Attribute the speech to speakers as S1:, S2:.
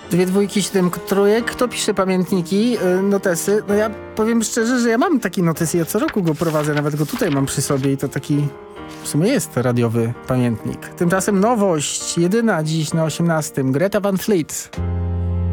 S1: 2 dwójki, 7 trójek. Kto pisze pamiętniki, notesy? No ja powiem szczerze, że ja mam taki notes i ja co roku go prowadzę, nawet go tutaj mam przy sobie i to taki w sumie jest radiowy pamiętnik. Tymczasem nowość, jedyna dziś na 18. Greta Van Fleet.